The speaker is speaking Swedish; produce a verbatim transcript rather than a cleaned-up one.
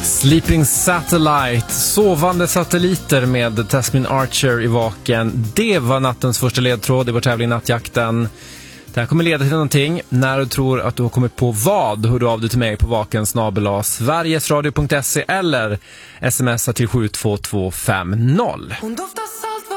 Sleeping Satellite, sovande satelliter med Tasmin Archer i vaken. Det var nattens första ledtråd i vår tävling Nattjakten. Det här kommer leda till någonting. När du tror att du har kommit på vad, hör du av dig till mig på vaken snabel-a sverigesradio punkt se eller smsa till sju två två fem noll. Hon doftar